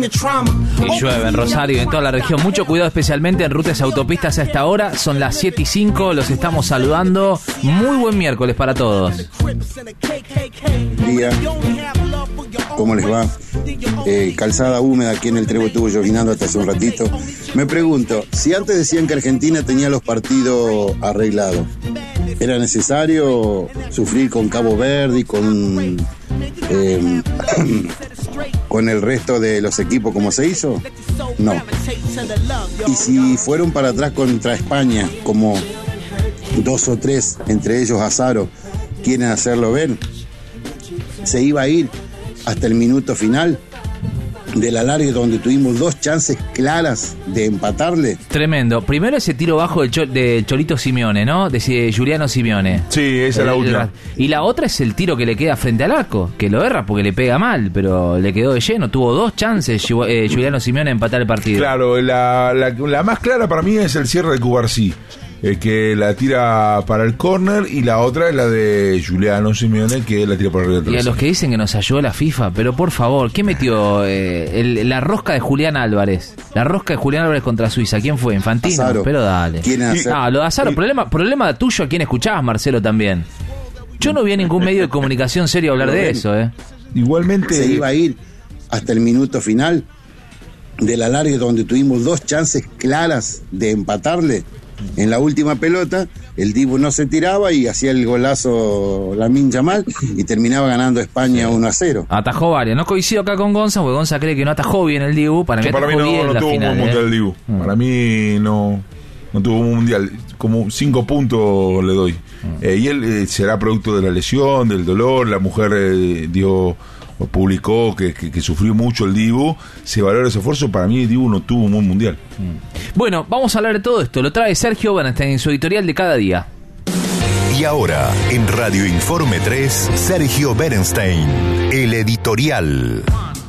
Y llueve en Rosario y en toda la región. Mucho cuidado, especialmente en rutas y autopistas a esta hora. Son las 7:05, los estamos saludando. Muy buen miércoles para todos. Buen día. ¿Cómo les va? Calzada húmeda aquí en el Trébol, estuvo llovinando hasta hace un ratito. Me pregunto, si antes decían que Argentina tenía los partidos arreglados, ¿era necesario sufrir con Cabo Verde y con el resto de los equipos como se hizo? No. Y si fueron para atrás contra España, como 2 o 3, entre ellos Azaro, quieren hacerlo ver, se iba a ir hasta el minuto final del alargue, donde tuvimos 2 chances claras de empatarle. Tremendo. Primero ese tiro bajo de Cholito Simeone, ¿no? De Giuliano Simeone. Sí, esa es la última. Y la otra es el tiro que le queda frente al arco, que lo erra porque le pega mal, pero le quedó de lleno. Tuvo 2 chances Giuliano Simeone de empatar el partido. Claro, la más clara para mí es el cierre de Cubarsí, que la tira para el córner, y la otra es la de Giuliano Simeone, que la tira por arriba. Y a los que dicen que nos ayudó la FIFA, pero por favor, ¿qué metió la rosca de Julián Álvarez? La rosca de Julián Álvarez contra Suiza, ¿quién fue? Infantino, Azaro. Pero dale. Lo de Azaro, problema tuyo a quien escuchabas, Marcelo, también. Yo no vi a ningún medio de comunicación serio hablar de eso, Igualmente se iba a ir hasta el minuto final del alargue, donde tuvimos 2 chances claras de empatarle. En la última pelota, el Dibu no se tiraba y hacía el golazo Lamine Yamal y terminaba ganando España 1-0. Atajó varias. No coincido acá con Gonza, porque Gonza cree que no atajó bien el Dibu. Para mí no tuvo un mundial el Dibu. Para mí no tuvo un mundial. Como 5 puntos le doy. Y él será producto de la lesión, del dolor. La mujer publicó que sufrió mucho el Dibu. Se valora ese esfuerzo. Para mí el Dibu no tuvo un buen mundial. Bueno, vamos a hablar de todo esto. Lo trae Sergio Bernstein en su editorial de cada día. Y ahora, en Radio Informe 3, Sergio Bernstein, el editorial.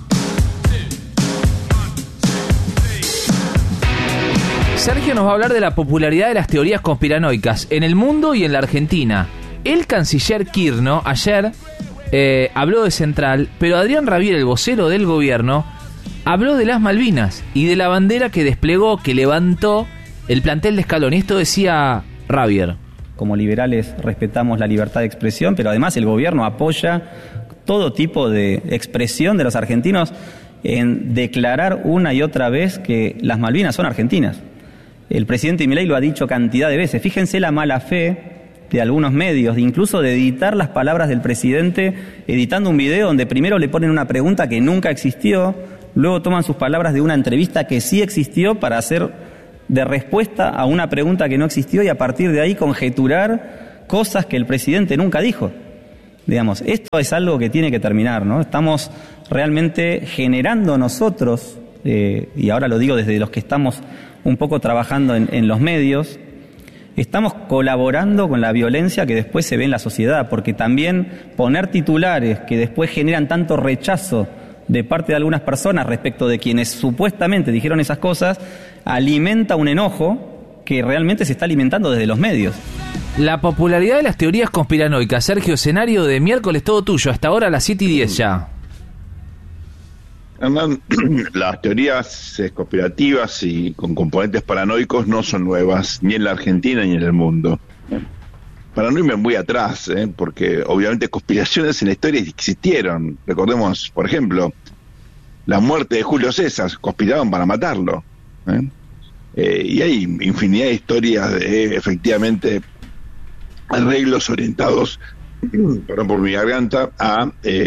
Sergio nos va a hablar de la popularidad de las teorías conspiranoicas en el mundo y en la Argentina. El canciller Kirchner ayer habló de Central, pero Adrián Rabier, el vocero del gobierno, habló de las Malvinas y de la bandera que desplegó, que levantó el plantel de Scaloni. Esto decía Rabier. Como liberales respetamos la libertad de expresión, pero además el gobierno apoya todo tipo de expresión de los argentinos en declarar una y otra vez que las Malvinas son argentinas. El presidente Milei lo ha dicho cantidad de veces. Fíjense la mala fe de algunos medios, incluso de editar las palabras del presidente, editando un video donde primero le ponen una pregunta que nunca existió, luego toman sus palabras de una entrevista que sí existió para hacer de respuesta a una pregunta que no existió y a partir de ahí conjeturar cosas que el presidente nunca dijo. Digamos, esto es algo que tiene que terminar, ¿no? Estamos realmente generando nosotros, y ahora lo digo desde los que estamos un poco trabajando en los medios, estamos colaborando con la violencia que después se ve en la sociedad, porque también poner titulares que después generan tanto rechazo de parte de algunas personas respecto de quienes supuestamente dijeron esas cosas, alimenta un enojo que realmente se está alimentando desde los medios. La popularidad de las teorías conspiranoicas. Sergio, escenario de miércoles todo tuyo, hasta ahora a las 7:10 ya. Hernán, las teorías conspirativas y con componentes paranoicos no son nuevas, ni en la Argentina ni en el mundo. Para no irme muy atrás, porque obviamente conspiraciones en la historia existieron. Recordemos, por ejemplo, la muerte de Julio César, conspiraban para matarlo. Y hay infinidad de historias de, efectivamente, arreglos orientados, perdón por mi garganta, a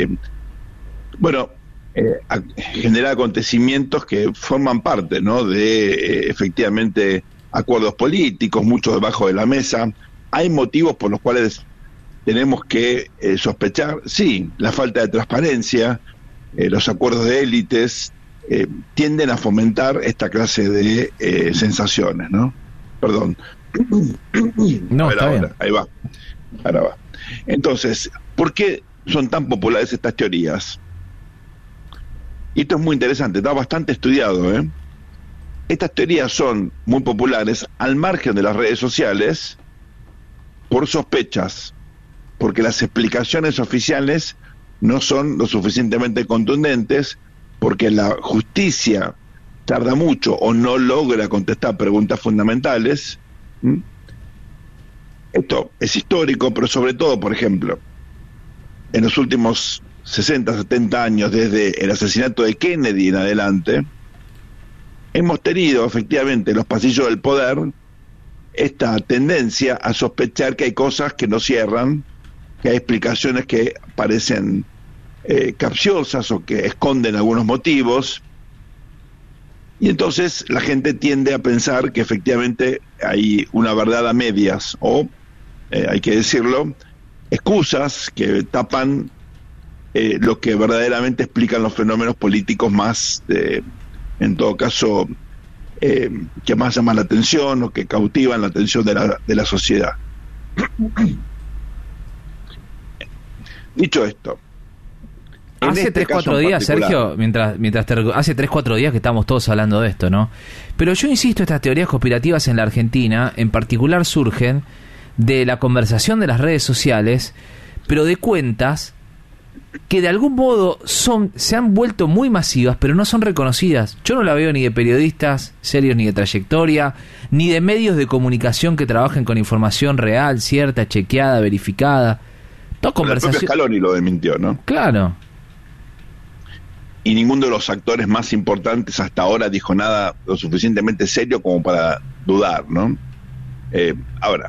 generar acontecimientos que forman parte, ¿no?, de efectivamente acuerdos políticos, muchos debajo de la mesa. Hay motivos por los cuales tenemos que sospechar, sí, la falta de transparencia, los acuerdos de élites tienden a fomentar esta clase de sensaciones, ¿no? Perdón. No, está bien. Ahí va. Ahora va. Entonces, ¿por qué son tan populares estas teorías? Y esto es muy interesante, está bastante estudiado, Estas teorías son muy populares al margen de las redes sociales por sospechas, porque las explicaciones oficiales no son lo suficientemente contundentes porque la justicia tarda mucho o no logra contestar preguntas fundamentales. Esto es histórico, pero sobre todo, por ejemplo, en los últimos 60, 70 años, desde el asesinato de Kennedy en adelante, hemos tenido efectivamente en los pasillos del poder esta tendencia a sospechar que hay cosas que no cierran, que hay explicaciones que parecen capciosas o que esconden algunos motivos, y entonces la gente tiende a pensar que efectivamente hay una verdad a medias, o hay que decirlo, excusas que tapan lo que verdaderamente explican los fenómenos políticos más, en todo caso, que más llaman la atención o que cautivan la atención de la sociedad. Dicho esto, hace 3-4 días, Sergio, hace 3-4 días que estamos todos hablando de esto, ¿no? Pero yo insisto, estas teorías conspirativas en la Argentina, en particular, surgen de la conversación de las redes sociales, pero de cuentas que de algún modo se han vuelto muy masivas, pero no son reconocidas. Yo no la veo ni de periodistas serios ni de trayectoria, ni de medios de comunicación que trabajen con información real, cierta, chequeada, verificada. Todo conversación. El propio Scaloni lo desmintió, ¿no? Claro. Y ninguno de los actores más importantes hasta ahora dijo nada lo suficientemente serio como para dudar, ¿no? Ahora,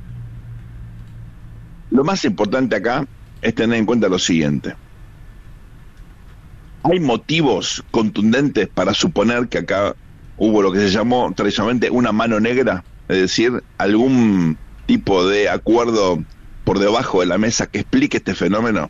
lo más importante acá es tener en cuenta lo siguiente. Hay motivos contundentes para suponer que acá hubo lo que se llamó tradicionalmente una mano negra, es decir, algún tipo de acuerdo por debajo de la mesa que explique este fenómeno.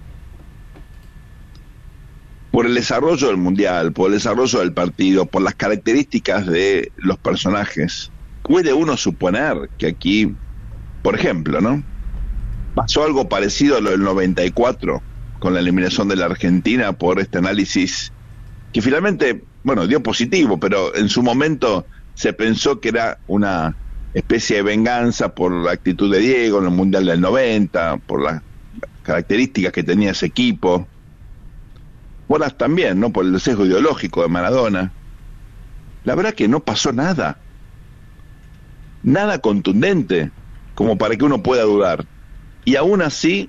Por el desarrollo del mundial, por el desarrollo del partido, por las características de los personajes, puede uno suponer que aquí, por ejemplo, ¿no?, pasó algo parecido a lo del 94 con la eliminación de la Argentina por este análisis que finalmente, bueno, dio positivo, pero en su momento se pensó que era una especie de venganza por la actitud de Diego en el Mundial del 90, por las características que tenía ese equipo, por las también, ¿no?, por el sesgo ideológico de Maradona. La verdad que no pasó nada contundente como para que uno pueda dudar. Y aún así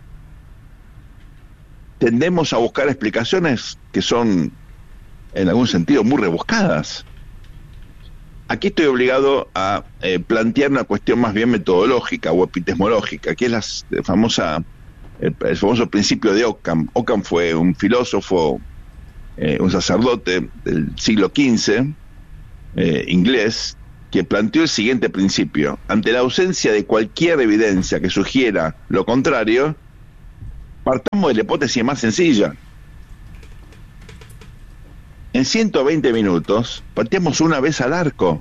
tendemos a buscar explicaciones que son en algún sentido muy rebuscadas. Aquí estoy obligado a plantear una cuestión más bien metodológica o epistemológica, que es el famoso principio de Occam. Occam fue un filósofo, un sacerdote del siglo XV, inglés, que planteó el siguiente principio: ante la ausencia de cualquier evidencia que sugiera lo contrario, partamos de la hipótesis más sencilla. En 120 minutos pateamos una vez al arco,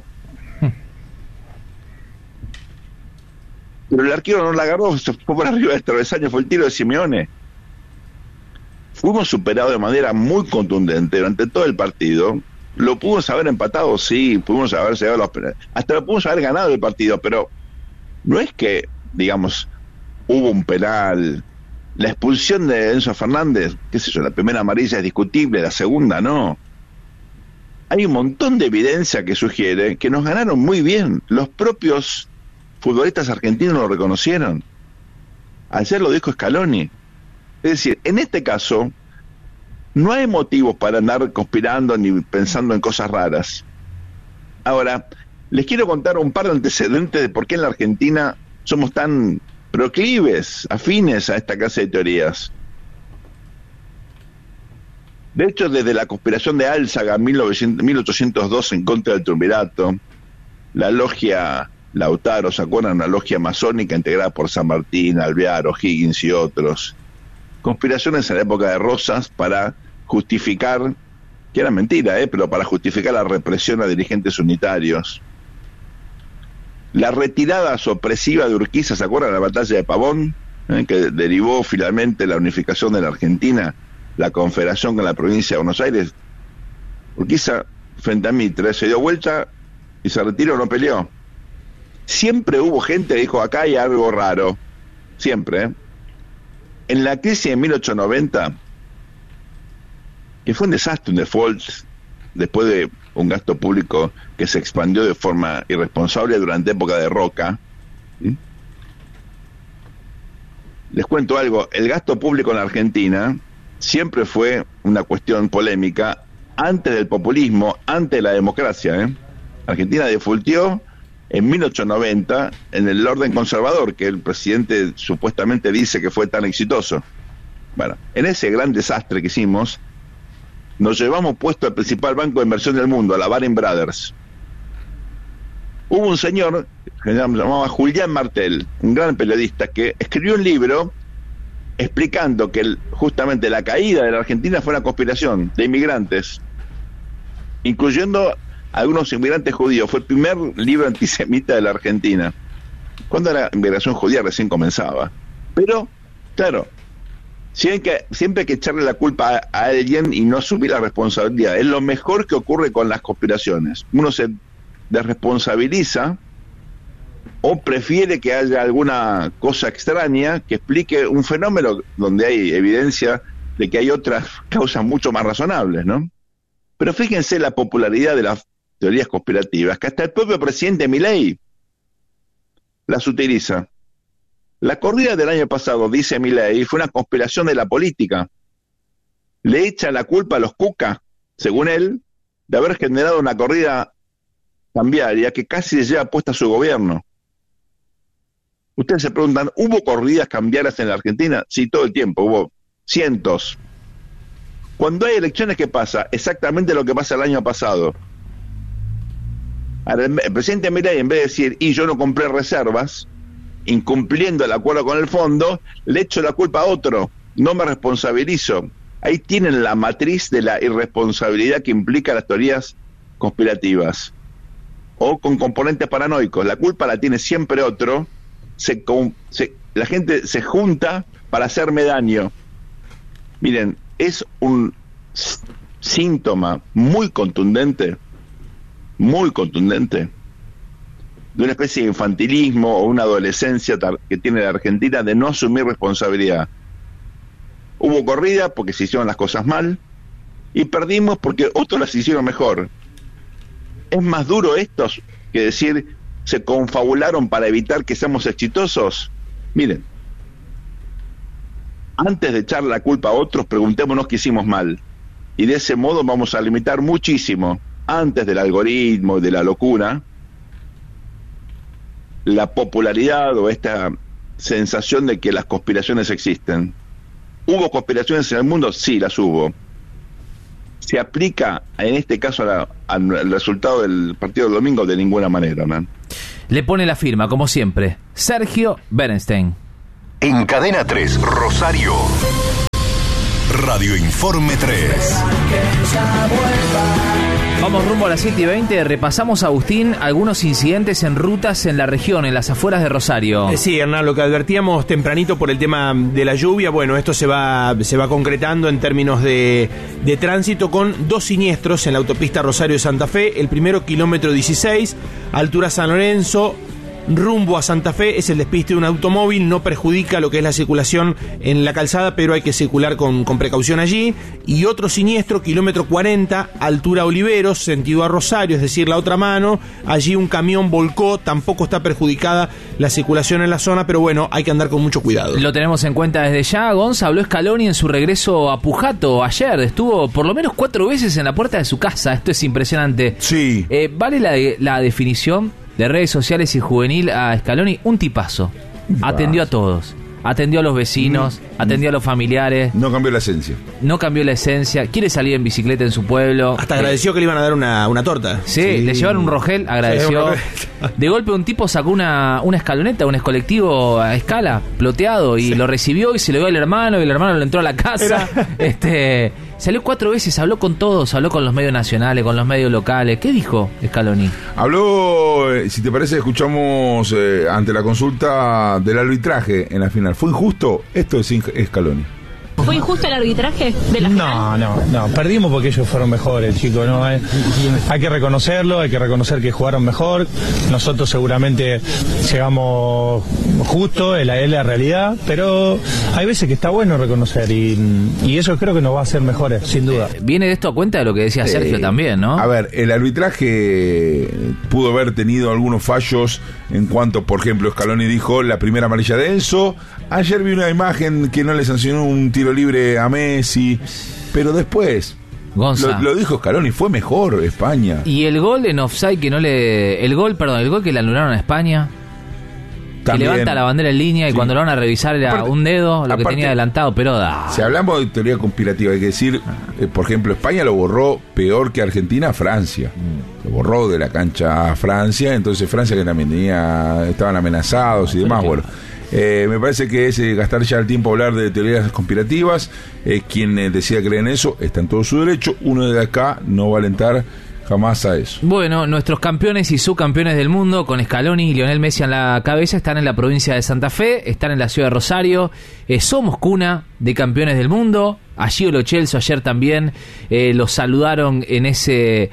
pero el arquero no la agarró, se fue por arriba del travesaño, fue el tiro de Simeone. Fuimos superados de manera muy contundente durante todo el partido. Lo pudimos haber empatado, sí, pudimos haber llegado a los penales, hasta lo pudimos haber ganado el partido, pero no es que, digamos, hubo un penal. La expulsión de Enzo Fernández, qué sé yo, la primera amarilla es discutible, la segunda no. Hay un montón de evidencia que sugiere que nos ganaron muy bien. Los propios futbolistas argentinos lo reconocieron. Ayer lo dijo Scaloni. Es decir, en este caso no hay motivos para andar conspirando ni pensando en cosas raras. Ahora, les quiero contar un par de antecedentes de por qué en la Argentina somos tan proclives, afines a esta clase de teorías. De hecho, desde la conspiración de Álzaga en 1802 en contra del triunvirato, la logia Lautaro, ¿se acuerdan? Una logia masónica integrada por San Martín, Alvear, O'Higgins y otros. Conspiraciones en la época de Rosas para justificar, que era mentira, pero para justificar la represión a dirigentes unitarios. La retirada sorpresiva de Urquiza, ¿se acuerdan de la batalla de Pavón? Que derivó finalmente la unificación de la Argentina, la confederación con la provincia de Buenos Aires. Urquiza, frente a Mitre, se dio vuelta y se retiró, no peleó. Siempre hubo gente que dijo, acá hay algo raro. Siempre, En la crisis de 1890, que fue un desastre, un default, después de un gasto público que se expandió de forma irresponsable durante época de Roca. ¿Sí? Les cuento algo, el gasto público en la Argentina siempre fue una cuestión polémica antes del populismo, antes de la democracia. Argentina defaultió en 1890 en el orden conservador, que el presidente supuestamente dice que fue tan exitoso. Bueno, en ese gran desastre que hicimos, nos llevamos puesto al principal banco de inversión del mundo, a la Baring Brothers. Hubo un señor que se llamaba Julián Martel, un gran periodista, que escribió un libro explicando que justamente la caída de la Argentina fue una conspiración de inmigrantes, incluyendo algunos inmigrantes judíos. Fue el primer libro antisemita de la Argentina, cuando la inmigración judía recién comenzaba. Pero, claro, siempre hay que echarle la culpa a alguien y no asumir la responsabilidad. Es lo mejor que ocurre con las conspiraciones. Uno se desresponsabiliza o prefiere que haya alguna cosa extraña que explique un fenómeno donde hay evidencia de que hay otras causas mucho más razonables, ¿no? Pero fíjense la popularidad de las teorías conspirativas, que hasta el propio presidente Milei las utiliza. La corrida del año pasado, dice Milei, fue una conspiración de la política. Le echa la culpa a los Cuca, según él, de haber generado una corrida cambiaria que casi le lleva puesta a su gobierno. Ustedes se preguntan, ¿hubo corridas cambiarias en la Argentina? Sí, todo el tiempo, hubo cientos. Cuando hay elecciones, ¿qué pasa? Exactamente lo que pasa el año pasado. Ahora, el presidente Milei, en vez de decir, y yo no compré reservas, incumpliendo el acuerdo con el fondo, le echo la culpa a otro, no me responsabilizo. Ahí tienen la matriz de la irresponsabilidad que implica las teorías conspirativas, o con componentes paranoicos. La culpa la tiene siempre otro. La gente se junta para hacerme daño. Miren, es un síntoma muy contundente de una especie de infantilismo o una adolescencia que tiene la Argentina de no asumir responsabilidad. Hubo corrida porque se hicieron las cosas mal y perdimos porque otros las hicieron mejor. Es más duro esto que decir se confabularon para evitar que seamos exitosos. Miren, antes de echar la culpa a otros, preguntémonos qué hicimos mal. Y de ese modo vamos a limitar muchísimo, antes del algoritmo y de la locura, la popularidad o esta sensación de que las conspiraciones existen. ¿Hubo conspiraciones en el mundo? Sí, las hubo. ¿Se aplica en este caso al resultado del partido del domingo? De ninguna manera, ¿no? Le pone la firma, como siempre, Sergio Bernstein. En Cadena 3, Rosario. Radio Informe 3. Vamos rumbo a las 7:20. Repasamos, Agustín, algunos incidentes en rutas en la región, en las afueras de Rosario. Sí, Hernán, lo que advertíamos tempranito por el tema de la lluvia, bueno, esto se va concretando en términos de tránsito con 2 siniestros en la autopista Rosario-Santa Fe. El primero, kilómetro 16, altura San Lorenzo, rumbo a Santa Fe. Es el despiste de un automóvil, no perjudica lo que es la circulación en la calzada, pero hay que circular con precaución allí. Y otro siniestro, kilómetro 40, altura Oliveros, sentido a Rosario, es decir, la otra mano. Allí un camión volcó, tampoco está perjudicada la circulación en la zona, pero bueno, hay que andar con mucho cuidado. Lo tenemos en cuenta desde ya. Gonza, habló Scaloni en su regreso a Pujato ayer. Estuvo por lo menos 4 veces en la puerta de su casa. Esto es impresionante. Sí. ¿Vale la definición de redes sociales y juvenil a Scaloni? Un tipazo. Atendió a todos. Atendió a los vecinos, atendió a los familiares. No cambió la esencia. No cambió la esencia. Quiere salir en bicicleta en su pueblo. Hasta agradeció que le iban a dar una torta. Sí, le llevaron un Rogel, agradeció. De golpe un tipo sacó una escaloneta, un escolectivo a escala, ploteado, y lo recibió y se lo dio al hermano, y el hermano lo entró a la casa. Salió 4 veces, habló con todos, habló con los medios nacionales, con los medios locales. ¿Qué dijo Scaloni? Habló, si te parece, escuchamos ante la consulta del arbitraje en la final. ¿Fue injusto? Esto es Scaloni. ¿Fue injusto el arbitraje de la final? No, perdimos porque ellos fueron mejores, chicos, ¿no? Hay que reconocerlo, hay que reconocer que jugaron mejor. Nosotros seguramente llegamos justo, es la realidad, pero hay veces que está bueno reconocer y eso creo que nos va a hacer mejores, sin duda. Viene de esto a cuenta de lo que decía Sergio también, ¿no? A ver, el arbitraje pudo haber tenido algunos fallos en cuanto, por ejemplo, Scaloni dijo la primera amarilla de Enzo. Ayer vi una imagen que no le sancionó un tiro libre a Messi, pero después lo dijo Scaloni, fue mejor España. Y el gol en offside que el gol que le anularon a España, también, que levanta la bandera en línea y cuando lo van a revisar era un dedo lo que tenía adelantado, pero si hablamos de teoría conspirativa, hay que decir, por ejemplo, España lo borró peor que Argentina a Francia. Lo borró de la cancha a Francia, entonces Francia, que también estaban amenazados y demás, bueno. Me parece que es gastar ya el tiempo a hablar de teorías conspirativas. Quien decida creer en eso está en todo su derecho. Uno de acá no va a alentar jamás a eso. Bueno, nuestros campeones y subcampeones del mundo, con Scaloni y Lionel Messi en la cabeza, están en la provincia de Santa Fe, están en la ciudad de Rosario. Somos cuna de campeones del mundo. A Gio Lo Celso ayer también los saludaron en ese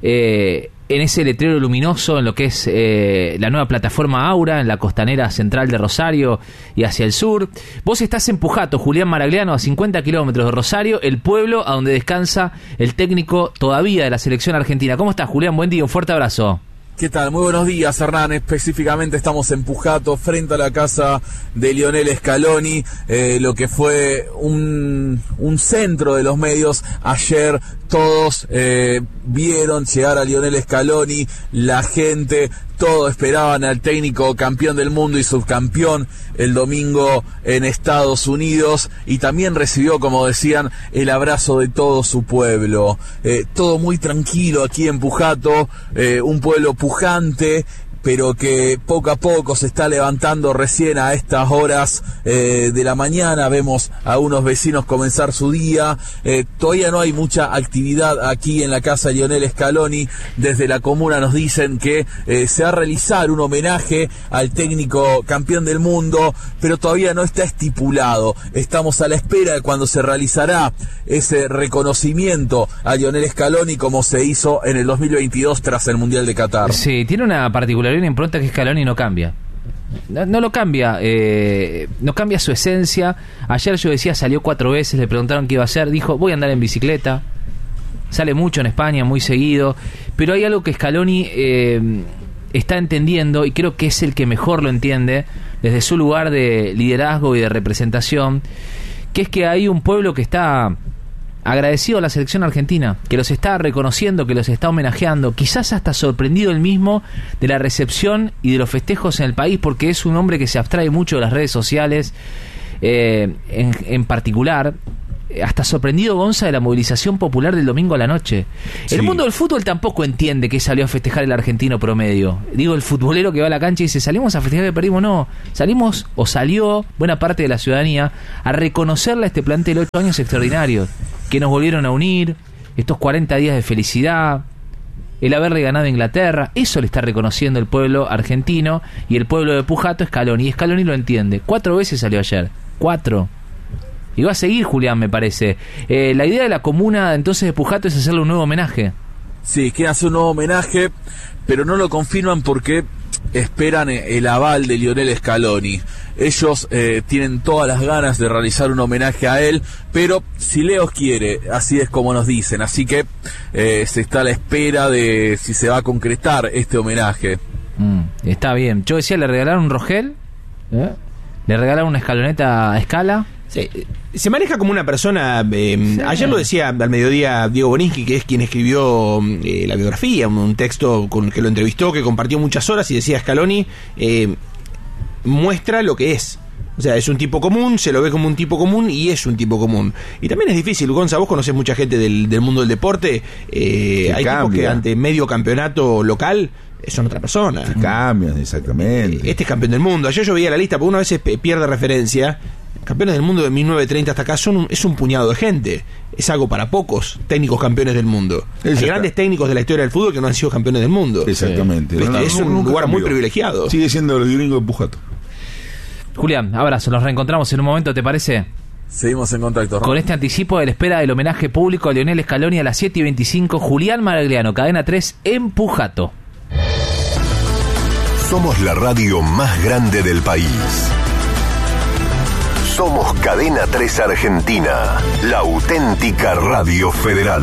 letrero luminoso en lo que es la nueva plataforma Aura, en la costanera central de Rosario y hacia el sur. Vos estás en Pujato, Julián Maragliano, a 50 kilómetros de Rosario, el pueblo a donde descansa el técnico todavía de la selección argentina. ¿Cómo estás, Julián? Buen día, un fuerte abrazo. ¿Qué tal? Muy buenos días, Hernán. Específicamente estamos en Pujato, frente a la casa de Lionel Scaloni, lo que fue un centro de los medios. Ayer todos vieron llegar a Lionel Scaloni, la gente, todos esperaban al técnico campeón del mundo y subcampeón el domingo en Estados Unidos, y también recibió, como decían, el abrazo de todo su pueblo. Todo muy tranquilo aquí en Pujato, un pueblo pujante, pero que poco a poco se está levantando recién a estas horas de la mañana. Vemos a unos vecinos comenzar su día. Todavía no hay mucha actividad aquí en la casa de Lionel Scaloni. Desde la comuna nos dicen que se va a realizar un homenaje al técnico campeón del mundo, pero todavía no está estipulado. Estamos a la espera de cuando se realizará ese reconocimiento a Lionel Scaloni, como se hizo en el 2022 tras el Mundial de Qatar. Sí, tiene una particularidad, una impronta, que Scaloni no cambia. No lo cambia, no cambia su esencia. Ayer yo decía, salió 4 veces, le preguntaron qué iba a hacer, dijo, voy a andar en bicicleta. Sale mucho en España, muy seguido, pero hay algo que Scaloni está entendiendo, y creo que es el que mejor lo entiende desde su lugar de liderazgo y de representación, que es que hay un pueblo que está agradecido a la selección argentina, que los está reconociendo, que los está homenajeando, quizás hasta sorprendido él mismo de la recepción y de los festejos en el país, porque es un hombre que se abstrae mucho de las redes sociales, en particular. Hasta sorprendido, Gonza, de la movilización popular del domingo a la noche. Sí. El mundo del fútbol tampoco entiende que salió a festejar el argentino promedio. Digo, el futbolero que va a la cancha y dice, salimos a festejar que perdimos. No, salimos, o salió buena parte de la ciudadanía, a reconocerle a este plantel 8 años extraordinarios, que nos volvieron a unir, estos 40 días de felicidad, el haberle ganado a Inglaterra. Eso le está reconociendo el pueblo argentino y el pueblo de Pujato, Scaloni. Y Scaloni lo entiende. 4 veces salió ayer. 4. Y va a seguir, Julián, me parece. La idea de la comuna entonces de Pujato es hacerle un nuevo homenaje. Sí, quieren hacer un nuevo homenaje, pero no lo confirman porque esperan el aval de Lionel Scaloni. Ellos tienen todas las ganas de realizar un homenaje a él, pero si Leo quiere, así es como nos dicen. Así que se está a la espera de si se va a concretar este homenaje. Está bien. Yo decía, le regalaron un Rogel, le regalaron una escaloneta a escala. Sí, se maneja como una persona, ayer lo decía al mediodía Diego Boninsky, que es quien escribió la biografía, un texto con que lo entrevistó, que compartió muchas horas, y decía, Scaloni muestra lo que es. O sea, es un tipo común, se lo ve como un tipo común y es un tipo común. Y también es difícil, Gonza, vos conocés mucha gente del mundo del deporte, hay tipos que ante medio campeonato local son otra persona. Que cambian, exactamente. Este es campeón del mundo. Ayer yo veía la lista, porque una vez pierde referencia. Campeones del mundo de 1930 hasta acá es un puñado de gente. Es algo para pocos técnicos campeones del mundo. Hay grandes técnicos de la historia del fútbol que no han sido campeones del mundo. Exactamente. Es un lugar muy privilegiado. Sigue siendo el gringo de Pujato. Julián, abrazo, nos reencontramos en un momento, ¿te parece? Seguimos en contacto. Con este anticipo de la espera del homenaje público a Lionel Scaloni a las 7:25, Julián Maragliano, Cadena 3, en Pujato. Somos la radio más grande del país. Somos Cadena 3 Argentina, la auténtica radio federal.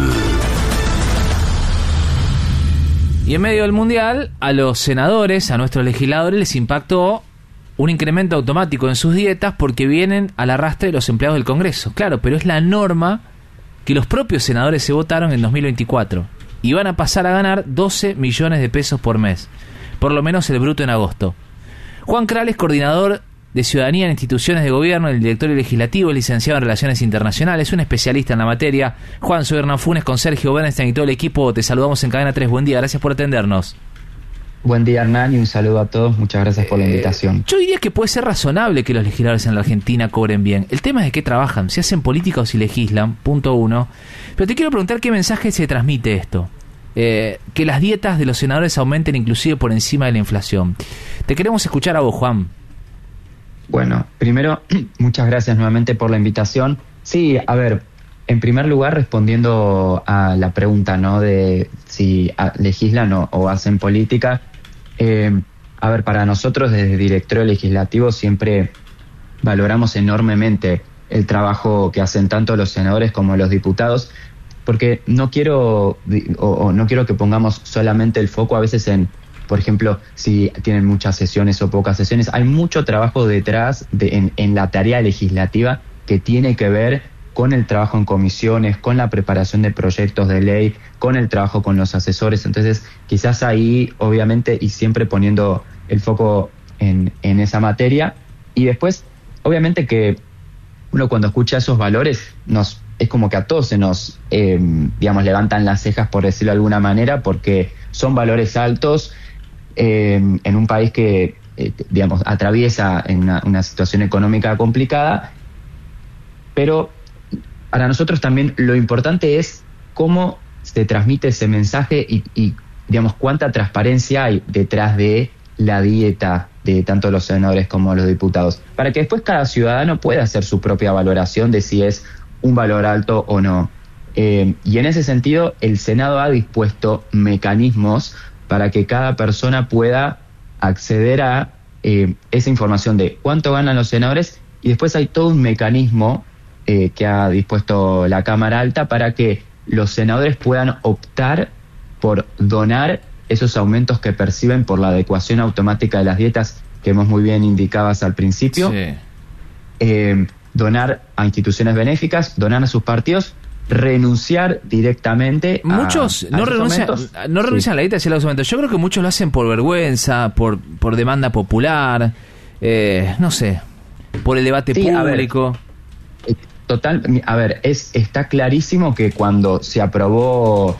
Y en medio del Mundial, a los senadores, a nuestros legisladores, les impactó un incremento automático en sus dietas porque vienen al arrastre de los empleados del Congreso. Claro, pero es la norma que los propios senadores se votaron en 2024 y van a pasar a ganar 12 millones de pesos por mes, por lo menos el bruto en agosto. Juan Kral es coordinador de Ciudadanía en Instituciones de Gobierno del Directorio Legislativo, es licenciado en Relaciones Internacionales, un especialista en la materia. Juan, soy Hernán Funes con Sergio Bernstein y todo el equipo. Te saludamos en Cadena 3. Buen día, gracias por atendernos. Buen día, Hernán, y un saludo a todos. Muchas gracias por la invitación. Yo diría que puede ser razonable que los legisladores en la Argentina cobren bien. El tema es de qué trabajan, si hacen política o si legislan, punto uno. Pero te quiero preguntar qué mensaje se transmite esto. Que las dietas de los senadores aumenten inclusive por encima de la inflación. Te queremos escuchar a vos, Juan. Bueno, primero, muchas gracias nuevamente por la invitación. Sí, a ver, en primer lugar, respondiendo a la pregunta, ¿no?, de si legislan o hacen política. A ver, para nosotros desde Directorio Legislativo siempre valoramos enormemente el trabajo que hacen tanto los senadores como los diputados, porque no quiero que pongamos solamente el foco a veces en, por ejemplo, si tienen muchas sesiones o pocas sesiones. Hay mucho trabajo detrás en la tarea legislativa que tiene que ver con el trabajo en comisiones, con la preparación de proyectos de ley, con el trabajo con los asesores. Entonces, quizás ahí, obviamente, y siempre poniendo el foco en esa materia. Y después, obviamente que uno cuando escucha esos valores, es como que a todos se nos, levantan las cejas, por decirlo de alguna manera, porque son valores altos en un país que, atraviesa en una situación económica complicada. Pero para nosotros también lo importante es cómo se transmite ese mensaje y cuánta transparencia hay detrás de la dieta de tanto los senadores como los diputados, para que después cada ciudadano pueda hacer su propia valoración de si es un valor alto o no. Y en ese sentido, el Senado ha dispuesto mecanismos para que cada persona pueda acceder a esa información de cuánto ganan los senadores, y después hay todo un mecanismo que ha dispuesto la Cámara Alta para que los senadores puedan optar por donar esos aumentos que perciben por la adecuación automática de las dietas que hemos muy bien indicadas al principio. Sí. Donar a instituciones benéficas, donar a sus partidos, renunciar directamente muchos a no renuncian a la dieta y a los aumentos. Yo creo que muchos lo hacen por vergüenza, por demanda popular, no sé, por el debate público. Está clarísimo que cuando se aprobó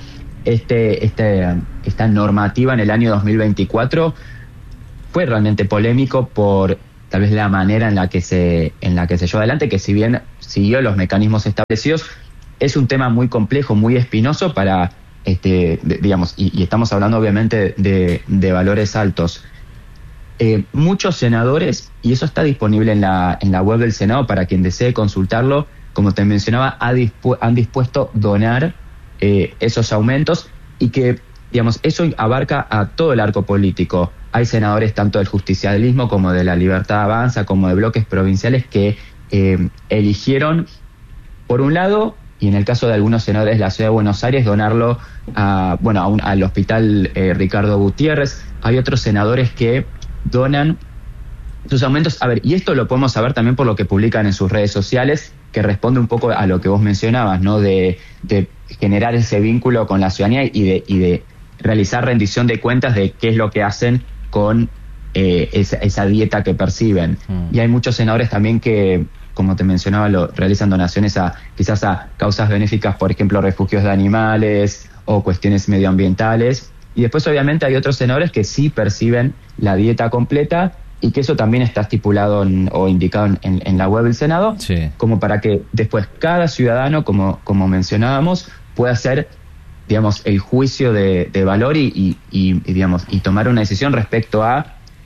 esta normativa en el año 2024 fue realmente polémico por tal vez la manera en la que se llevó adelante, que si bien siguió los mecanismos establecidos, es un tema muy complejo, muy espinoso para y estamos hablando obviamente de valores altos. Muchos senadores, y eso está disponible en la web del Senado para quien desee consultarlo, como te mencionaba, han dispuesto donar esos aumentos, y que, eso abarca a todo el arco político. Hay senadores tanto del justicialismo como de la Libertad Avanza, como de bloques provinciales, que eligieron, por un lado, y en el caso de algunos senadores de la Ciudad de Buenos Aires, donarlo al Hospital Ricardo Gutiérrez. Hay otros senadores que donan sus aumentos. A ver, y esto lo podemos saber también por lo que publican en sus redes sociales, que responde un poco a lo que vos mencionabas, ¿no? De generar ese vínculo con la ciudadanía y de realizar rendición de cuentas de qué es lo que hacen con esa dieta que perciben. Y hay muchos senadores también que, como te mencionaba, realizan donaciones quizás a causas benéficas, por ejemplo, refugios de animales o cuestiones medioambientales. Y después, obviamente, hay otros senadores que sí perciben la dieta completa, y que eso también está estipulado o indicado en la web del Senado, sí, como para que después cada ciudadano, como mencionábamos, pueda hacer, el juicio de valor y tomar una decisión respecto a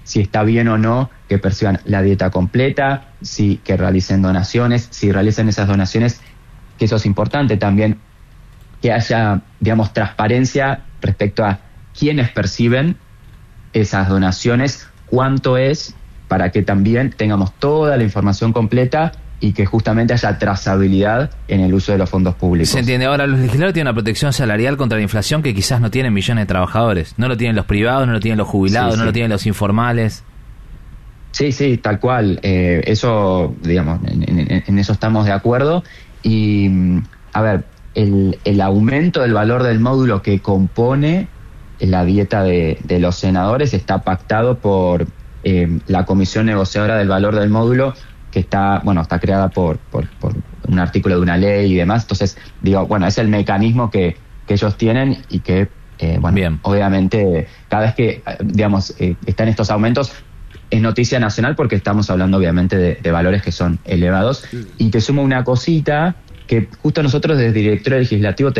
si está bien o no que perciban la dieta completa, que realicen donaciones, si realizan esas donaciones, que eso es importante también, que haya, digamos, transparencia respecto a quiénes perciben esas donaciones, cuánto es, para que también tengamos toda la información completa y que justamente haya trazabilidad en el uso de los fondos públicos. Se entiende. Ahora, los legisladores tienen una protección salarial contra la inflación que quizás no tienen millones de trabajadores. No lo tienen los privados, no lo tienen los jubilados, no lo tienen los informales. Sí, tal cual. Eso, digamos, en eso estamos de acuerdo. Y, a ver, el aumento del valor del módulo que compone la dieta de los senadores está pactado por la Comisión Negociadora del Valor del Módulo, que está creada por un artículo de una ley y demás. Entonces, es el mecanismo que ellos tienen y que, obviamente, cada vez que, están estos aumentos, es noticia nacional porque estamos hablando, obviamente, de valores que son elevados. Y te sumo una cosita, que justo nosotros desde Directorio Legislativo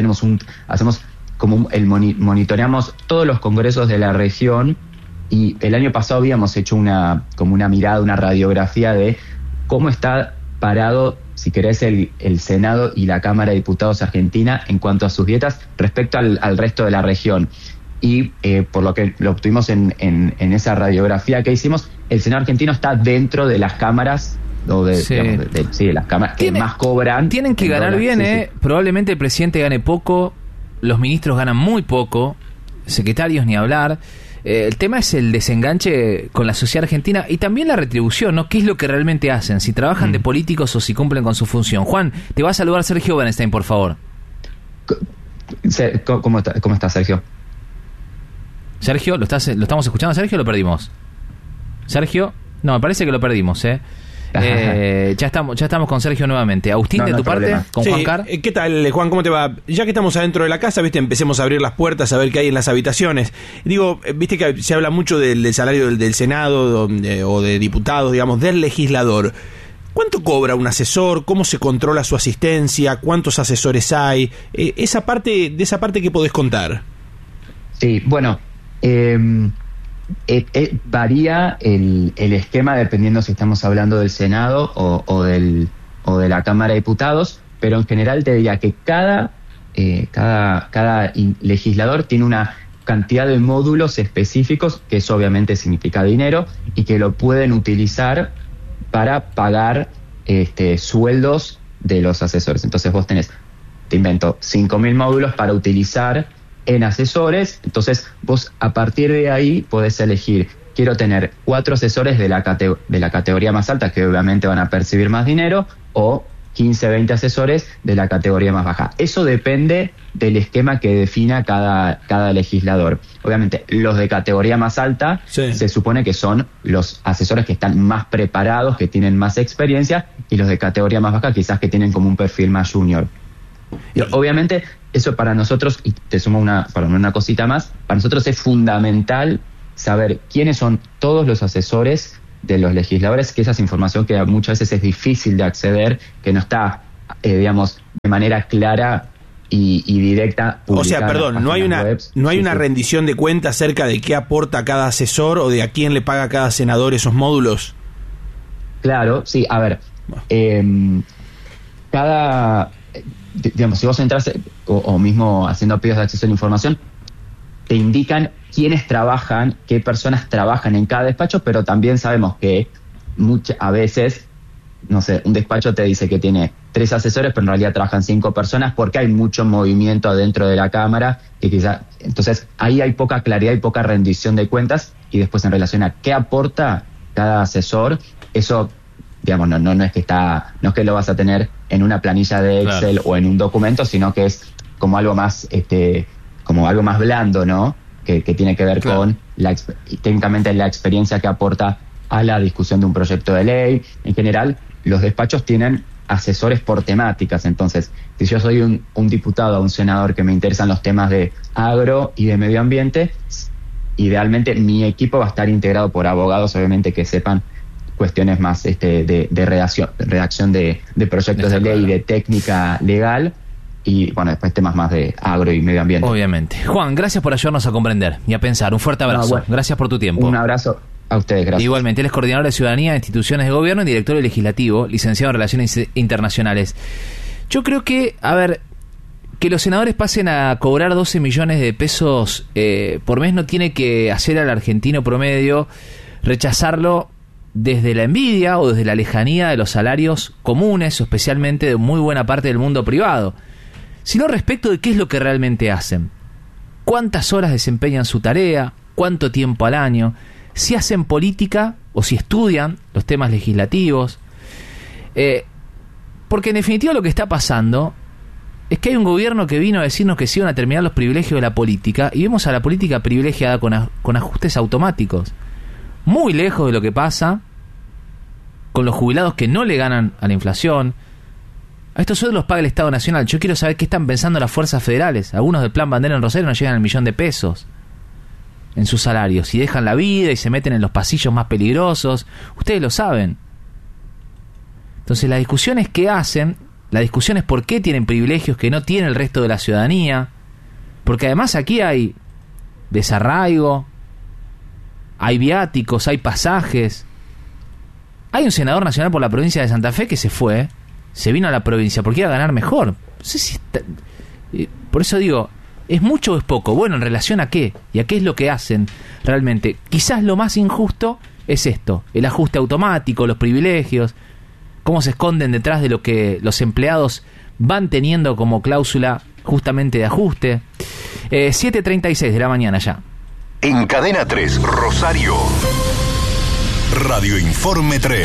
monitoreamos todos los congresos de la región, y el año pasado habíamos hecho una mirada, una radiografía de cómo está parado, si querés, el Senado y la Cámara de Diputados Argentina en cuanto a sus dietas respecto al resto de la región. Y por lo que lo obtuvimos en esa radiografía que hicimos, el Senado argentino está dentro de las cámaras de las cámaras que más cobran. Tienen que ganar bien, Probablemente el presidente gane poco, los ministros ganan muy poco, secretarios ni hablar. El tema es el desenganche con la sociedad argentina y también la retribución, ¿no? ¿Qué es lo que realmente hacen? Si trabajan de políticos o si cumplen con su función. Juan, te va a saludar Sergio Bernstein, por favor. ¿Cómo está Sergio? Sergio, ¿lo estamos escuchando, Sergio, o lo perdimos? Sergio, no, me parece que lo perdimos, ya estamos con Sergio nuevamente. Agustín, de tu parte, con Juan Car. ¿Qué tal, Juan? ¿Cómo te va? Ya que estamos adentro de la casa, empecemos a abrir las puertas, a ver qué hay en las habitaciones. Digo, viste que se habla mucho del salario del Senado o de diputados, digamos, del legislador. ¿Cuánto cobra un asesor? ¿Cómo se controla su asistencia? ¿Cuántos asesores hay? De esa parte, ¿qué podés contar? Sí, bueno, varía el esquema dependiendo si estamos hablando del Senado o de la Cámara de Diputados, pero en general te diría que cada legislador tiene una cantidad de módulos específicos, que eso obviamente significa dinero, y que lo pueden utilizar para pagar sueldos de los asesores. Entonces vos tenés, te invento, 5.000 módulos para utilizar en asesores. Entonces vos a partir de ahí podés elegir, quiero tener 4 asesores de la categoría más alta, que obviamente van a percibir más dinero, o 15, 20 asesores de la categoría más baja. Eso depende del esquema que defina cada legislador. Obviamente los de categoría más alta se supone que son los asesores que están más preparados, que tienen más experiencia, y los de categoría más baja quizás que tienen como un perfil más junior. Y obviamente eso para nosotros, y te sumo una cosita más, para nosotros es fundamental saber quiénes son todos los asesores de los legisladores, que esa es información que muchas veces es difícil de acceder, que no está, de manera clara y directa. O sea, perdón, no hay una rendición de cuentas acerca de qué aporta cada asesor o de a quién le paga cada senador esos módulos. Claro, sí, a ver, si vos entras o mismo haciendo pedidos de acceso a la información, te indican quiénes trabajan, qué personas trabajan en cada despacho, pero también sabemos que a veces, no sé, un despacho te dice que tiene 3 asesores, pero en realidad trabajan 5 personas porque hay mucho movimiento adentro de la Cámara, y entonces ahí hay poca claridad y poca rendición de cuentas. Y después, en relación a qué aporta cada asesor, eso, no es que lo vas a tener en una planilla de Excel o en un documento, sino que es como algo más blando, ¿no? Que tiene que ver con técnicamente la experiencia que aporta a la discusión de un proyecto de ley. En general, los despachos tienen asesores por temáticas. Entonces, si yo soy un diputado o un senador que me interesan los temas de agro y de medio ambiente, idealmente mi equipo va a estar integrado por abogados, obviamente, que sepan cuestiones más de redacción de proyectos de ley, de técnica legal, y después temas más de agro y medio ambiente. Obviamente. Juan, gracias por ayudarnos a comprender y a pensar. Un fuerte abrazo. Gracias por tu tiempo. Un abrazo. A ustedes, gracias. Igualmente, él es coordinador de Ciudadanía, Instituciones de Gobierno y director legislativo, licenciado en Relaciones Internacionales. Yo creo que, que los senadores pasen a cobrar 12 millones de pesos por mes no tiene que hacer al argentino promedio rechazarlo desde la envidia o desde la lejanía de los salarios comunes, o especialmente de muy buena parte del mundo privado, sino respecto de qué es lo que realmente hacen, cuántas horas desempeñan su tarea, cuánto tiempo al año, si hacen política o si estudian los temas legislativos, porque en definitiva lo que está pasando es que hay un gobierno que vino a decirnos que se iban a terminar los privilegios de la política, y vemos a la política privilegiada con ajustes automáticos, muy lejos de lo que pasa con los jubilados que no le ganan a la inflación. A estos sueldos los paga el Estado Nacional. Yo quiero saber qué están pensando las fuerzas federales. Algunos del Plan Bandera en Rosario no llegan al 1.000.000 de pesos en sus salarios, y dejan la vida y se meten en los pasillos más peligrosos. Ustedes lo saben. Entonces la discusión es qué hacen, la discusión es por qué tienen privilegios que no tiene el resto de la ciudadanía, porque además aquí hay desarraigo, hay viáticos, hay pasajes. Hay un senador nacional por la provincia de Santa Fe que se fue, se vino a la provincia porque iba a ganar mejor. No sé si por eso digo, ¿es mucho o es poco? Bueno, ¿en relación a qué? ¿Y a qué es lo que hacen realmente? Quizás lo más injusto es esto, el ajuste automático, los privilegios, cómo se esconden detrás de lo que los empleados van teniendo como cláusula justamente de ajuste. 7:36 de la mañana ya. En Cadena 3, Rosario. Radio Informe 3.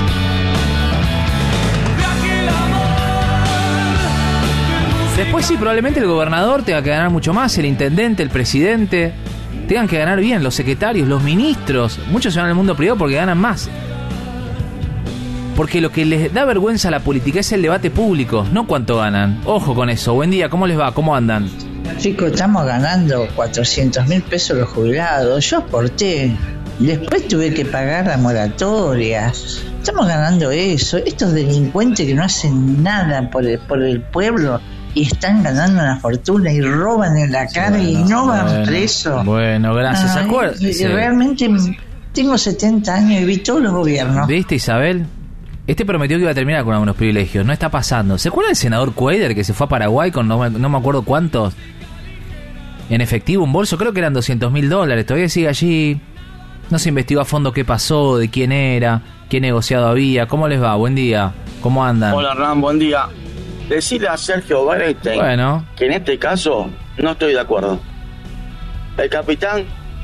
Después sí, probablemente el gobernador tenga que ganar mucho más, el intendente, el presidente, tengan que ganar bien, los secretarios, los ministros. Muchos se van al mundo privado porque ganan más. Porque lo que les da vergüenza a la política es el debate público, no cuánto ganan. Ojo con eso. Buen día, ¿cómo les va? ¿Cómo andan? Chicos, estamos ganando 400.000 pesos los jubilados. Yo aporté. Después tuve que pagar la moratoria. Estamos ganando eso. Estos delincuentes que no hacen nada por el pueblo y están ganando una fortuna y roban en la cara y no van presos. Bueno, gracias. Realmente tengo 70 años y vi todos los gobiernos. ¿Viste, Isabel? Este prometió que iba a terminar con algunos privilegios. No está pasando. ¿Se acuerda del senador Cuader que se fue a Paraguay con no me acuerdo cuántos? En efectivo, un bolso, creo que eran $200.000. Todavía sigue allí. No se investigó a fondo qué pasó, de quién era, qué negociado había. ¿Cómo les va? Buen día. ¿Cómo andan? Hola, Hernán, buen día. Decirle a Sergio Bernstein que en este caso no estoy de acuerdo. El capitán,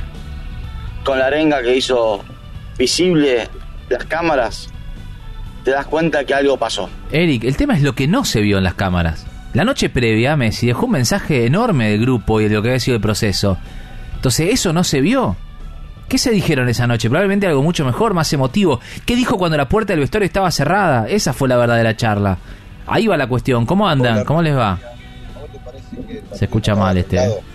con la arenga que hizo visible las cámaras, te das cuenta que algo pasó. Eric, el tema es lo que no se vio en las cámaras. La noche previa, Messi dejó un mensaje enorme del grupo y de lo que había sido el proceso. Entonces, ¿eso no se vio? ¿Qué se dijeron esa noche? Probablemente algo mucho mejor, más emotivo. ¿Qué dijo cuando la puerta del vestuario estaba cerrada? Esa fue la verdadera charla. Ahí va la cuestión. ¿Cómo andan? ¿Cómo les va? Se escucha mal ¿No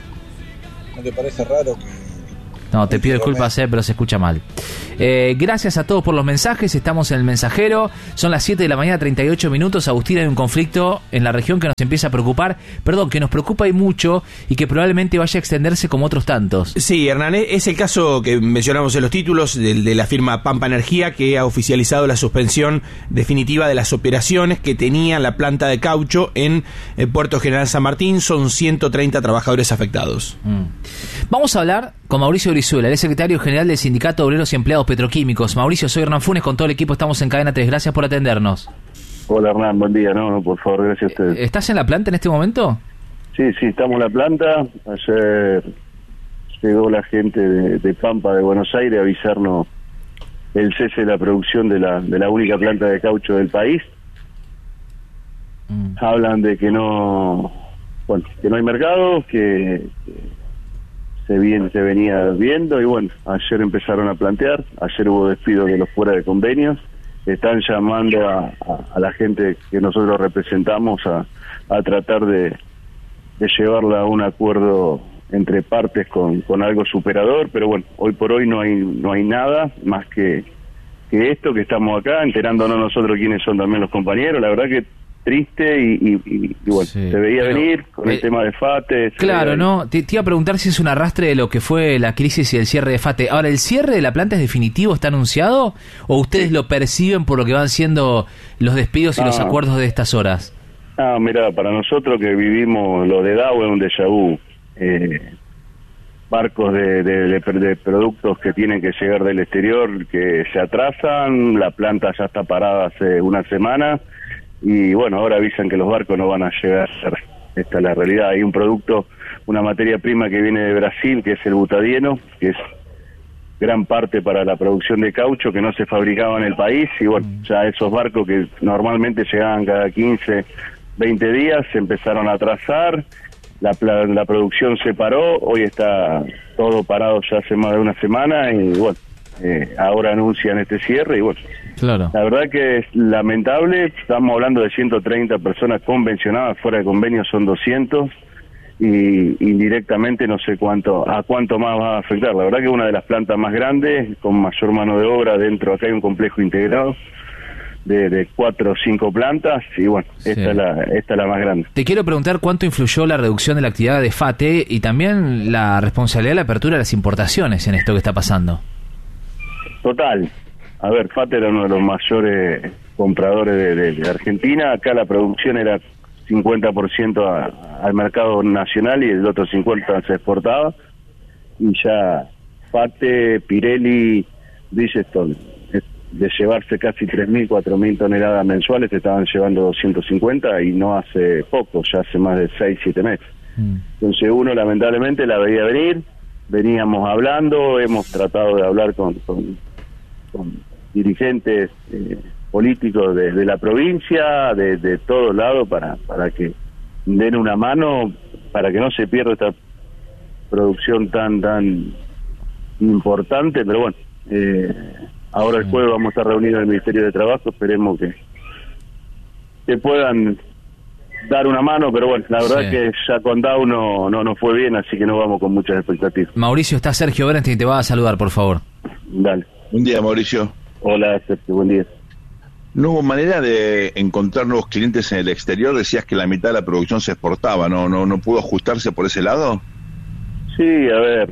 te parece raro que... No, te pido disculpas, pero se escucha mal. Gracias a todos por los mensajes. Estamos en el mensajero. Son las 7 de la mañana, 38 minutos. Agustín, hay un conflicto en la región que nos empieza a preocupar. Perdón, que nos preocupa y mucho y que probablemente vaya a extenderse como otros tantos. Sí, Hernán, es el caso que mencionamos en los títulos de la firma Pampa Energía, que ha oficializado la suspensión definitiva de las operaciones que tenía la planta de caucho en el Puerto General San Martín. Son 130 trabajadores afectados. Vamos a hablar con Mauricio Brizuela, el es secretario general del Sindicato de Obreros y Empleados Petroquímicos. Mauricio, soy Hernán Funes, con todo el equipo estamos en Cadena 3. Gracias por atendernos. Hola, Hernán, buen día. No, por favor, gracias a ustedes. ¿Estás en la planta en este momento? Sí, estamos en la planta. Ayer llegó la gente de Pampa de Buenos Aires a avisarnos el cese de la producción de la única planta de caucho del país. Hablan de que no hay mercado, que se venía viendo, y bueno, ayer empezaron a plantear. Ayer hubo despidos de los fuera de convenios. Están llamando a la gente que nosotros representamos a tratar de llevarla a un acuerdo entre partes con algo superador, pero bueno, hoy por hoy no hay nada más que esto, que estamos acá enterándonos nosotros quiénes son también los compañeros. La verdad que triste y bueno, Sí. se veía Pero, venir con el tema de FATE. Claro, ¿no? Te iba a preguntar si es un arrastre de lo que fue la crisis y el cierre de FATE. Ahora, ¿el cierre de la planta es definitivo? ¿Está anunciado? ¿O ustedes lo perciben por lo que van siendo los despidos y los acuerdos de estas horas? Mira, para nosotros que vivimos lo de Dow es un déjà vu. Barcos de productos que tienen que llegar del exterior que se atrasan, la planta ya está parada hace una semana y bueno, ahora avisan que los barcos no van a llegar. Esta es la realidad. Hay un producto, una materia prima que viene de Brasil, que es el butadieno, que es gran parte para la producción de caucho, que no se fabricaba en el país, y bueno, ya esos barcos que normalmente llegaban cada 15, 20 días, se empezaron a atrasar, la producción se paró, hoy está todo parado ya hace más de una semana, y bueno, ahora anuncian este cierre, y bueno, claro. La verdad que es lamentable, estamos hablando de 130 personas convencionadas, fuera de convenio son 200, y indirectamente no sé a cuánto más va a afectar. La verdad que es una de las plantas más grandes, con mayor mano de obra dentro. Acá hay un complejo integrado de 4 o 5 plantas y bueno, Sí. esta es la más grande. Te quiero preguntar cuánto influyó la reducción de la actividad de FATE y también la responsabilidad de la apertura de las importaciones en esto que está pasando. Total. A ver, FATE era uno de los mayores compradores de Argentina. Acá la producción era 50% al mercado nacional y el otro 50% se exportaba. Y ya FATE, Pirelli, Bridgestone, de llevarse casi 3.000, 4.000 toneladas mensuales, se estaban llevando 250 y no hace poco, ya hace más de 6, 7 meses. Entonces uno lamentablemente la veía venir, veníamos hablando, hemos tratado de hablar con dirigentes políticos de la provincia, de todos lados, para que den una mano, para que no se pierda esta producción tan importante, pero bueno, ahora el jueves vamos a estar reunidos en el Ministerio de Trabajo, esperemos que puedan dar una mano, pero bueno, la verdad que ya con Dow no fue bien, así que no vamos con muchas expectativas. Mauricio, está Sergio Bernstein, te va a saludar, por favor. Dale. Buen día, Mauricio. Hola, Sergio, buen día. ¿No hubo manera de encontrar nuevos clientes en el exterior? Decías que la mitad de la producción se exportaba, ¿no pudo ajustarse por ese lado? Sí, a ver,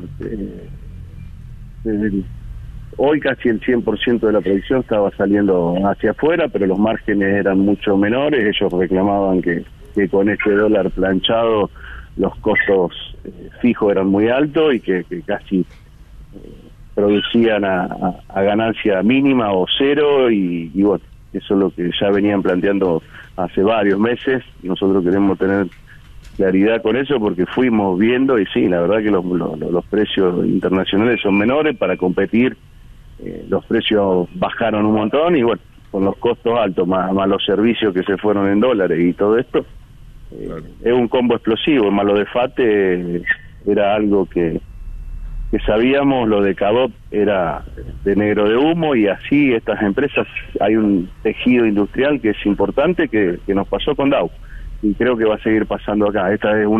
hoy casi el 100% de la producción estaba saliendo hacia afuera, pero los márgenes eran mucho menores. Ellos reclamaban que con este dólar planchado los costos fijos eran muy altos y que casi producían a ganancia mínima o cero, y bueno, eso es lo que ya venían planteando hace varios meses. Nosotros queremos tener claridad con eso porque fuimos viendo y sí, la verdad que los precios internacionales son menores para competir. Los precios bajaron un montón y bueno, con los costos altos más los servicios que se fueron en dólares y todo esto, es un combo explosivo. Más lo de FATE era algo que sabíamos, lo de Cabot era de negro de humo, y así estas empresas, hay un tejido industrial que es importante que nos pasó con Dow y creo que va a seguir pasando acá. Esta es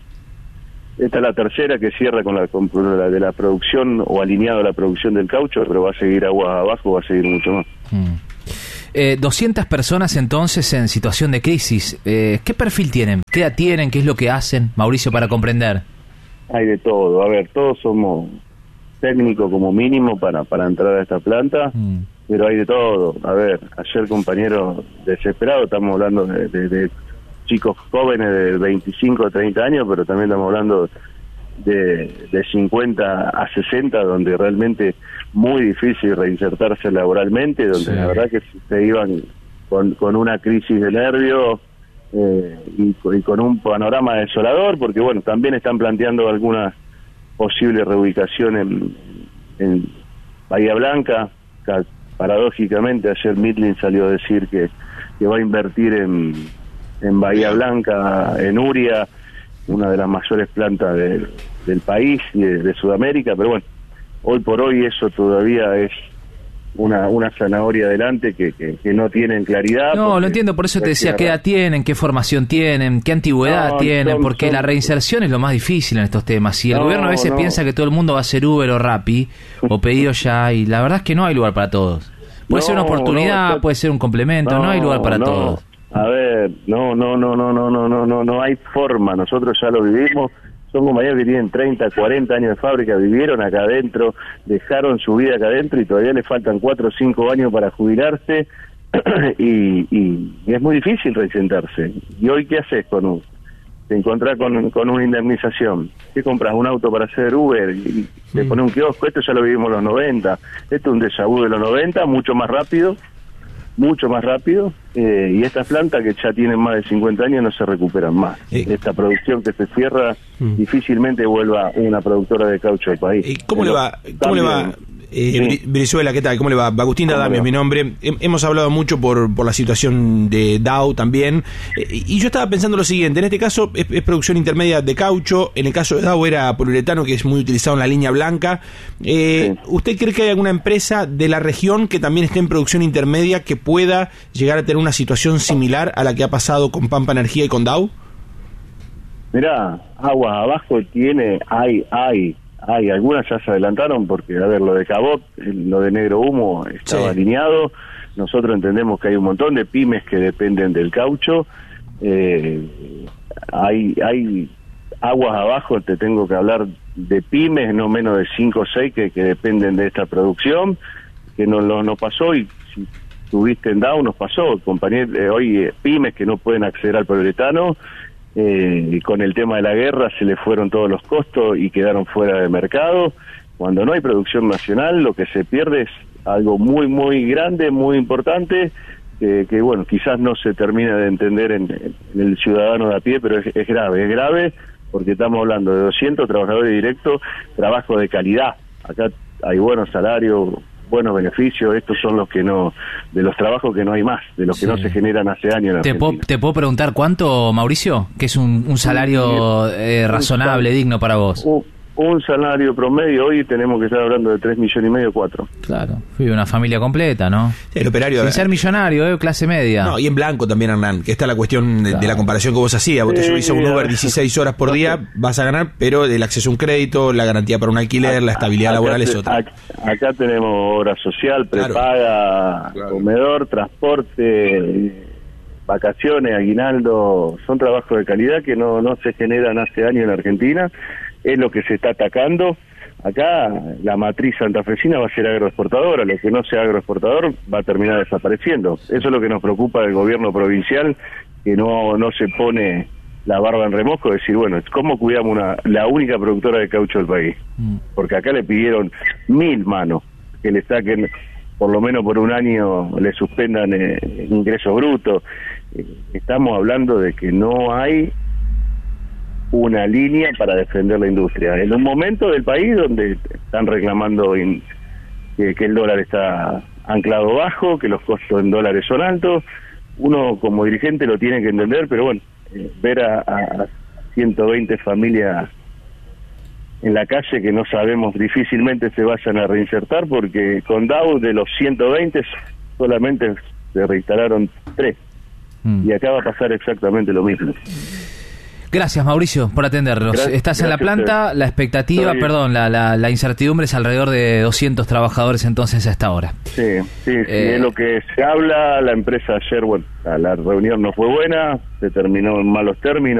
la tercera que cierra con la de la producción o alineado a la producción del caucho, pero va a seguir aguas abajo, va a seguir mucho más. 200 personas entonces en situación de crisis. ¿Qué perfil tienen? ¿Qué edad tienen? ¿Qué es lo que hacen? Mauricio, para comprender. Hay de todo. A ver, todos somos técnicos como mínimo para entrar a esta planta, pero hay de todo. A ver, ayer compañeros desesperados, estamos hablando de chicos jóvenes de 25 a 30 años, pero también estamos hablando de 50 a 60, donde realmente muy difícil reinsertarse laboralmente, donde la verdad que se iban con una crisis de nervios y con un panorama desolador, porque bueno, también están planteando alguna posible reubicación en Bahía Blanca. Paradójicamente ayer Midland salió a decir que va a invertir en Bahía Blanca, en Uria, una de las mayores plantas del país y de Sudamérica, pero bueno, hoy por hoy eso todavía es una zanahoria adelante que no tienen claridad. No, lo entiendo, por eso te decía qué edad tienen, qué formación tienen, qué antigüedad tienen, porque la reinserción es lo más difícil en estos temas. Si el gobierno a veces piensa que todo el mundo va a ser Uber o Rappi o pedido ya, y la verdad es que no hay lugar para todos. Puede ser una oportunidad, puede ser un complemento, no hay lugar para todos. A ver, no hay forma. Nosotros ya lo vivimos. Son compañeros que tienen 30, 40 años de fábrica, vivieron acá adentro, dejaron su vida acá adentro y todavía les faltan 4 o 5 años para jubilarse y es muy difícil reinsertarse. ¿Y hoy qué haces te encontrás con una indemnización? ¿Qué compras? Un auto para hacer Uber y te pones un kiosco. Esto ya lo vivimos en los 90. Esto es un déjà vu de los 90, mucho más rápido, y estas plantas que ya tienen más de 50 años no se recuperan más. Esta producción que se cierra difícilmente vuelva una productora de caucho al país. ¿Cómo le va? Brizuela, ¿qué tal? ¿Cómo le va? Agustín Adame es mi nombre. Hemos hablado mucho por la situación de Dow también. Y yo estaba pensando lo siguiente. En este caso es producción intermedia de caucho. En el caso de Dow era poliuretano, que es muy utilizado en la línea blanca. ¿Usted cree que hay alguna empresa de la región que también esté en producción intermedia que pueda llegar a tener una situación similar a la que ha pasado con Pampa Energía y con Dow? Mirá, aguas abajo hay algunas ya se adelantaron porque, a ver, lo de Cabot, lo de Negro Humo estaba alineado. Nosotros entendemos que hay un montón de pymes que dependen del caucho. Hay aguas abajo, te tengo que hablar de pymes, no menos de 5 o 6 que dependen de esta producción, que no pasó, y si tuviste en Dow nos pasó, compañeros, hoy pymes que no pueden acceder al poliuretano. Y con el tema de la guerra se le fueron todos los costos y quedaron fuera de mercado. Cuando no hay producción nacional, lo que se pierde es algo muy, muy grande, muy importante, que bueno, quizás no se termina de entender en el ciudadano de a pie, pero es grave, porque estamos hablando de 200 trabajadores directos, trabajo de calidad. Acá hay buenos salarios, buenos beneficios. Estos son los que no, de los trabajos que no hay más, de los que no se generan hace años en Argentina. ¿Te puedo preguntar cuánto, Mauricio? ¿Qué es un salario razonable, digno para vos? Un salario promedio hoy tenemos que estar hablando de 3,5 millones, 4. Claro, fui una familia completa, ¿no? El operario. Sin ser millonario, clase media. No, y en blanco también, Hernán, que está la cuestión de la comparación que vos hacías. Vos te subís a un Uber 16 horas por día, vas a ganar, pero el acceso a un crédito, la garantía para un alquiler, la estabilidad laboral es otra. Acá tenemos obra social, prepaga, comedor, transporte, vacaciones, aguinaldo. Son trabajos de calidad que no se generan hace años en Argentina. Es lo que se está atacando. Acá la matriz santafesina va a ser agroexportadora, lo que no sea agroexportador va a terminar desapareciendo. Eso es lo que nos preocupa del gobierno provincial, que no se pone la barba en remojo, decir, bueno, ¿cómo cuidamos la única productora de caucho del país? Porque acá le pidieron 1.000 manos, que le saquen, por lo menos por un año, le suspendan ingresos brutos. Estamos hablando de que no hay una línea para defender la industria. En un momento del país donde están reclamando que el dólar está anclado bajo, que los costos en dólares son altos, uno como dirigente lo tiene que entender, pero bueno, ver a 120 familias en la calle que no sabemos, difícilmente se vayan a reinsertar, porque con Dow de los 120 solamente se reinstalaron 3. Y acá va a pasar exactamente lo mismo. Gracias, Mauricio, por atendernos. Estás en la planta, la expectativa, la incertidumbre es alrededor de 200 trabajadores entonces a esta hora. Sí, es lo que se habla. La empresa ayer, bueno, la reunión no fue buena, se terminó en malos términos.